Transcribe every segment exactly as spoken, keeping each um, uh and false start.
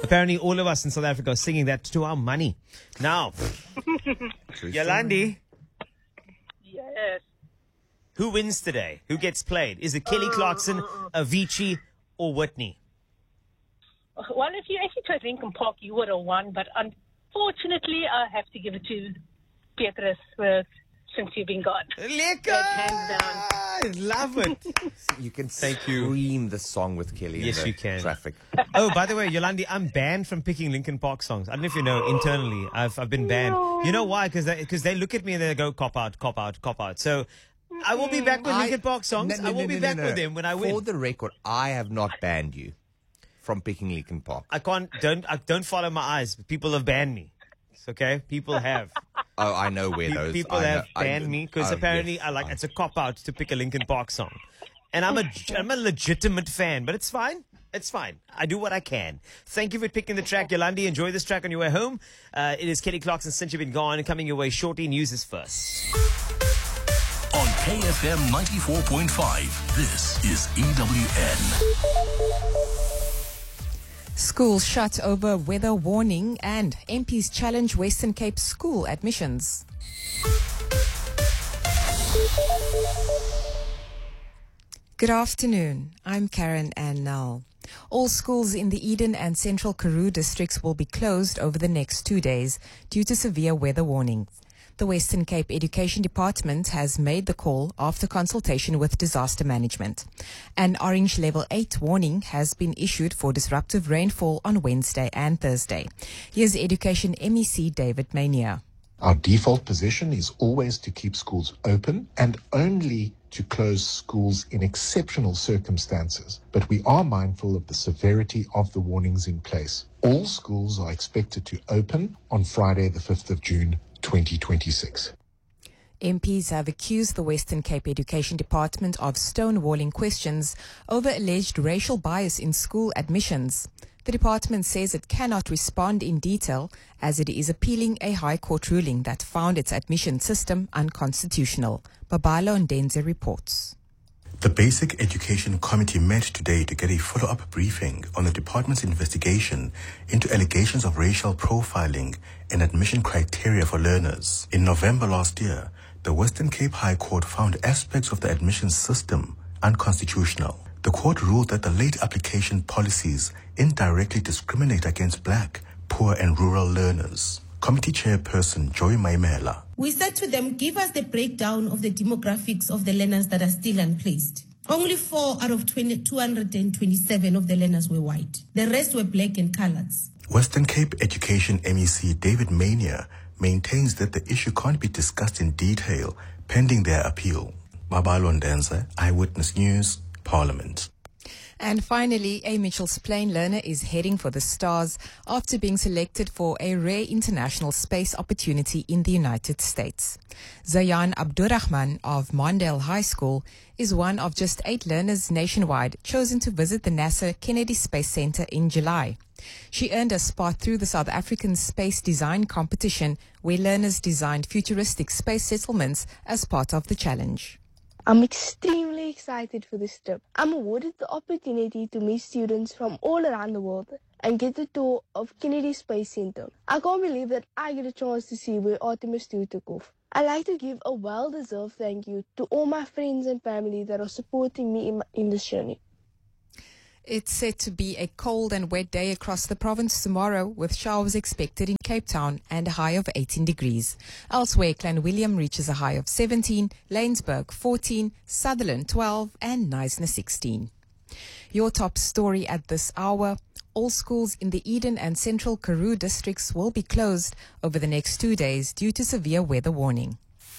Apparently, all of us in South Africa are singing that to our money. Now, Yolandi. Yes. Who wins today? Who gets played? Is it Kelly Clarkson, Avicii, or Whitney? Well, if you actually chose Linkin Park, you would have won. But unfortunately, I have to give it to Petrus uh, since you've been gone. Lekker! Hands down. I love it. You can Thank you. scream the song with Kelly Yes, in the you can. traffic. Oh, by the way, Yolandi, I'm banned from picking Linkin Park songs. I don't know if you know, internally, I've I've been banned. No. You know why? Because they, 'cause they look at me and they go, cop out, cop out, cop out. So I will be back with I- Linkin Park songs. No, no, I will no, be no, back no, with no. them when I win. For the record, I have not banned you from picking Linkin Park. I can't, don't, I don't follow my eyes. People have banned me. It's okay? People have. Oh, I know where Pe- those. People I have know, I banned know- me because oh, apparently yes, I like I- it's a cop out to pick a Linkin Park song, and I'm a I'm a legitimate fan, but it's fine. It's fine. I do what I can. Thank you for picking the track, Yolandi. Enjoy this track on your way home. Uh, it is Kelly Clarkson, Since You've Been Gone, coming your way shortly. News is first. On K F M ninety-four point five, this is E W N. Schools shut over weather warning and M Ps challenge Western Cape school admissions. Good afternoon. I'm Karen Ann Null. All schools in the Eden and Central Karoo districts will be closed over the next two days due to severe weather warnings. The Western Cape Education Department has made the call after consultation with disaster management. An orange level eight warning has been issued for disruptive rainfall on Wednesday and Thursday. Here's Education M E C David Mania. Our default position is always to keep schools open and only to close schools in exceptional circumstances. But we are mindful of the severity of the warnings in place. All schools are expected to open on Friday, the fifth of June, twenty twenty-six. M Ps have accused the Western Cape Education Department of stonewalling questions over alleged racial bias in school admissions. The department says it cannot respond in detail as it is appealing a High Court ruling that found its admission system unconstitutional. Babalo Ndenze reports. The Basic Education Committee met today to get a follow-up briefing on the department's investigation into allegations of racial profiling and admission criteria for learners. In November last year, the Western Cape High Court found aspects of the admission system unconstitutional. The court ruled that the late application policies indirectly discriminate against black, poor and rural learners. Committee Chairperson Joy Maimela. We said to them, give us the breakdown of the demographics of the learners that are still unplaced. Only four out of two hundred twenty-seven of the learners were white. The rest were black and coloreds. Western Cape Education M E C David Mania maintains that the issue can't be discussed in detail pending their appeal. Babalo Ndenze, Eyewitness News, Parliament. And finally, a Mitchells Plain learner is heading for the stars after being selected for a rare international space opportunity in the United States. Zayan Abdurrahman of Mondale High School is one of just eight learners nationwide chosen to visit the NASA Kennedy Space Center in July. She earned a spot through the South African Space Design Competition, where learners designed futuristic space settlements as part of the challenge. I'm extremely excited for this trip. I'm awarded the opportunity to meet students from all around the world and get the tour of Kennedy Space Center. I can't believe that I get a chance to see where Artemis two took off. I'd like to give a well-deserved thank you to all my friends and family that are supporting me in, my, in this journey. It's set to be a cold and wet day across the province tomorrow, with showers expected in Cape Town and a high of eighteen degrees. Elsewhere, Clanwilliam reaches a high of seventeen, Laingsburg fourteen, Sutherland twelve and Knysna sixteen. Your top story at this hour: all schools in the Eden and Central Karoo districts will be closed over the next two days due to severe weather warning.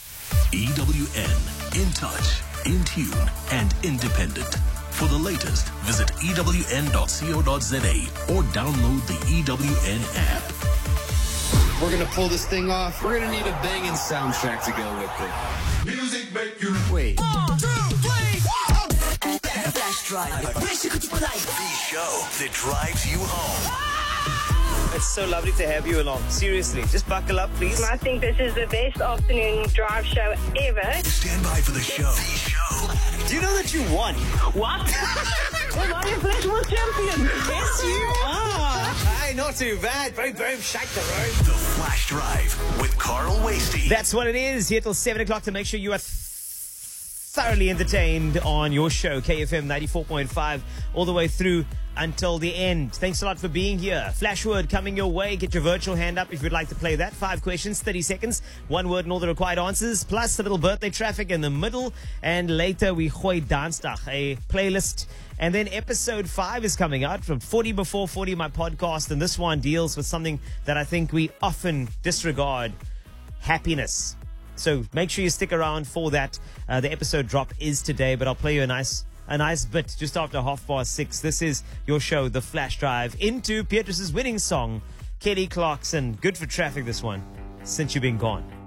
E W N, in touch, in tune and independent. For the latest, visit E W N dot co dot za or download the E W N app. We're going to pull this thing off. We're going to need a banging soundtrack to go with it. Music make you wait. One, two, three, four. Flash Drive. The show that drives you home. It's so lovely to have you along. Seriously, just buckle up, please. I think this is the best afternoon drive show ever. Stand by for the show. The show. Do you know that you won? What? Am I a Flash World Champion? Yes, you are. I know. not too bad. Boom, boom, shake the room. The Flash Drive with Carl Wasty. That's what it is. Here till seven o'clock to make sure you are th- thoroughly entertained on your show, K F M ninety-four point five, all the way through until the end. Thanks a lot for being here. Flash word coming your way. Get your virtual hand up if you'd like to play that. Five questions, thirty seconds, one word and all the required answers, plus a little birthday traffic in the middle. And later we gooi Dansdag, a playlist. And then episode five is coming out from forty Before forty, my podcast. And this one deals with something that I think we often disregard: happiness. So make sure you stick around for that. Uh, the episode drop is today, but I'll play you a nice a nice bit just after half past six. This is your show, The Flash Drive, into Beatrice's winning song, Kelly Clarkson. Good for traffic, this one, Since You've Been Gone.